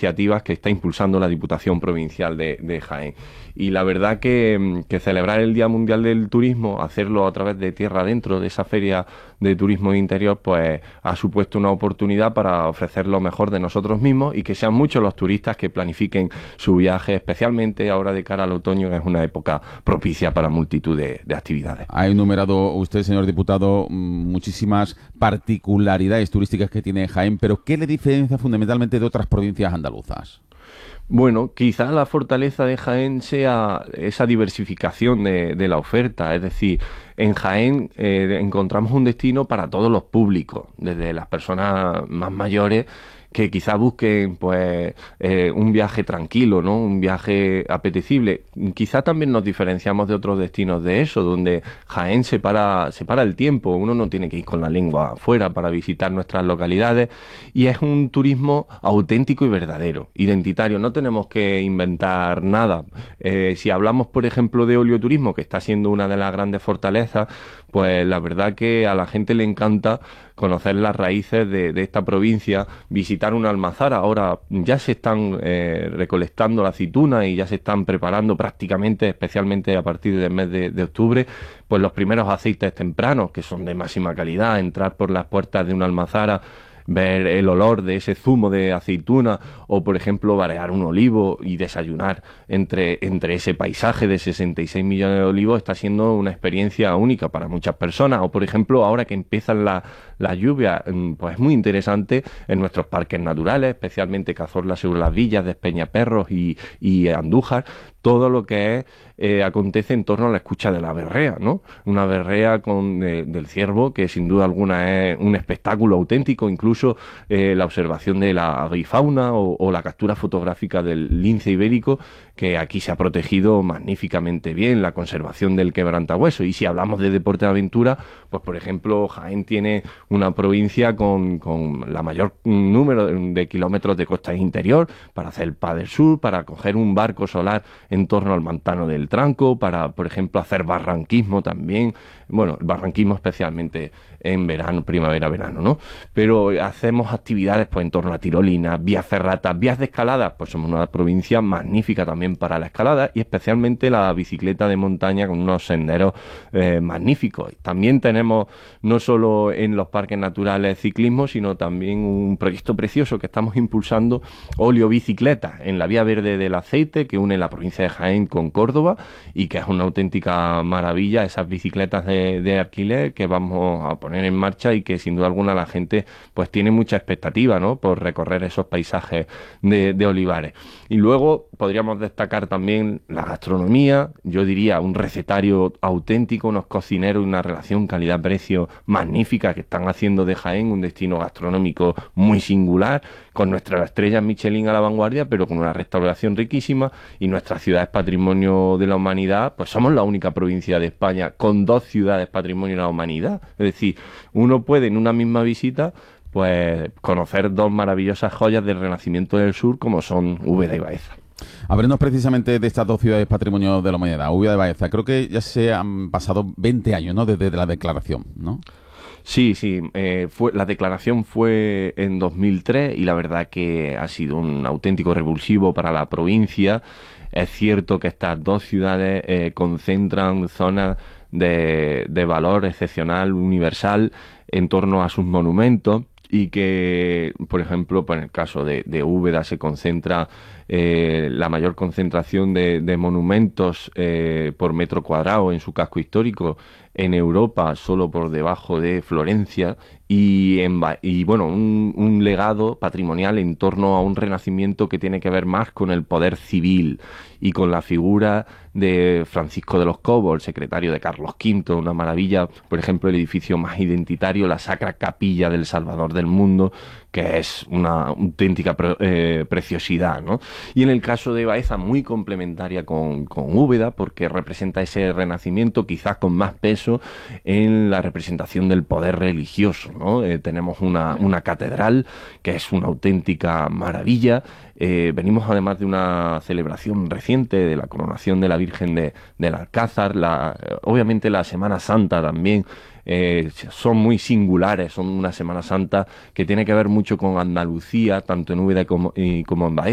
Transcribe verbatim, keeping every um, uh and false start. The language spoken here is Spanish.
iniciativas que está impulsando la Diputación Provincial de, de Jaén. Y la verdad que, que celebrar el Día Mundial del Turismo, hacerlo a través de Tierra Adentro, de esa feria de turismo de interior, pues ha supuesto una oportunidad para ofrecer lo mejor de nosotros mismos y que sean muchos los turistas que planifiquen su viaje, especialmente ahora de cara al otoño, que es una época propicia para multitud de, de actividades. Ha enumerado usted, señor diputado, muchísimas particularidades turísticas que tiene Jaén, pero ¿qué le diferencia fundamentalmente de otras provincias andaluzas? Bueno, quizás la fortaleza de Jaén sea esa diversificación de, de la oferta, es decir, en Jaén eh, encontramos un destino para todos los públicos, desde las personas más mayores que quizás busquen pues eh, un viaje tranquilo, ¿no? Un viaje apetecible. Quizás también nos diferenciamos de otros destinos de eso, donde Jaén separa, separa el tiempo, uno no tiene que ir con la lengua afuera para visitar nuestras localidades, y es un turismo auténtico y verdadero, identitario, no tenemos que inventar nada. Eh, si hablamos, por ejemplo, de oleoturismo, que está siendo una de las grandes fortalezas, pues la verdad que a la gente le encanta conocer las raíces de, de esta provincia, visitar una almazara. Ahora ya se están eh, recolectando la aceituna y ya se están preparando prácticamente, especialmente a partir del mes de, de octubre, pues los primeros aceites tempranos, que son de máxima calidad. Entrar por las puertas de una almazara, ver el olor de ese zumo de aceituna, o por ejemplo barear un olivo y desayunar entre, entre ese paisaje de sesenta y seis millones de olivos, está siendo una experiencia única para muchas personas. O por ejemplo, ahora que empiezan las la lluvias, pues es muy interesante en nuestros parques naturales, especialmente Cazorla sobre las Villas, Despeñaperros y, y Andújar, todo lo que es, eh, acontece en torno a la escucha de la berrea, ¿no? Una berrea con, eh, del ciervo, que sin duda alguna es un espectáculo auténtico, incluso eh, la observación de la avifauna o, o la captura fotográfica del lince ibérico, que aquí se ha protegido magníficamente bien, la conservación del quebrantahueso. Y si hablamos de deporte de aventura, pues por ejemplo, Jaén tiene una provincia con, con la mayor número de kilómetros de costa interior para hacer el paddle surf, para coger un barco solar en torno al Mantano del Tranco, para, por ejemplo, hacer barranquismo también. Bueno, el barranquismo especialmente en verano, primavera, verano, ¿no? Pero hacemos actividades pues en torno a tirolinas, vías ferratas, vías de escalada. Pues somos una provincia magnífica también para la escalada, y especialmente la bicicleta de montaña con unos senderos eh, magníficos. También tenemos no solo en los parques naturales ciclismo, sino también un proyecto precioso que estamos impulsando, oleobicicleta, en la vía verde del aceite, que une la provincia de Jaén con Córdoba, y que es una auténtica maravilla, esas bicicletas de, de alquiler que vamos a poner en marcha, y que sin duda alguna la gente pues tiene mucha expectativa, ¿no?, por recorrer esos paisajes de, de olivares. Y luego podríamos destacar también la gastronomía, yo diría un recetario auténtico, unos cocineros y una relación calidad-precio magnífica que están haciendo de Jaén un destino gastronómico muy singular, con nuestras estrellas Michelin a la vanguardia, pero con una restauración riquísima, y nuestra ciudad es patrimonio de la humanidad. Pues somos la única provincia de España con dos ciudades patrimonio de la humanidad. Es decir, uno puede en una misma visita pues conocer dos maravillosas joyas del Renacimiento del Sur, como son Úbeda y Baeza. Hablemos precisamente de estas dos ciudades patrimonio de la humanidad, Úbeda y Baeza. Creo que ya se han pasado veinte años, ¿no?, desde la declaración, ¿no? Sí, sí, eh, fue, la declaración fue en dos mil tres y la verdad que ha sido un auténtico revulsivo para la provincia. Es cierto que estas dos ciudades eh, concentran zonas de, de valor excepcional, universal, en torno a sus monumentos, y que, por ejemplo, pues en el caso de, de Úbeda se concentra eh, la mayor concentración de, de monumentos eh, por metro cuadrado en su casco histórico en Europa, solo por debajo de Florencia, y, en, y bueno, un, un legado patrimonial en torno a un renacimiento que tiene que ver más con el poder civil y con la figura de Francisco de los Cobos, el secretario de Carlos quinto, una maravilla. Por ejemplo, el edificio más identitario, la Sacra Capilla del Salvador del Mundo, que es una auténtica pre, eh, preciosidad, ¿no? Y en el caso de Baeza, muy complementaria con, con Úbeda, porque representa ese renacimiento quizás con más peso en la representación del poder religioso, ¿no? Eh, tenemos una, una catedral que es una auténtica maravilla. Eh, venimos además de una celebración reciente de la coronación de la Virgen de, del Alcázar, la, obviamente la Semana Santa también. Eh, son muy singulares, son una Semana Santa que tiene que ver mucho con Andalucía, tanto en Úbeda como, y, como en Baeza.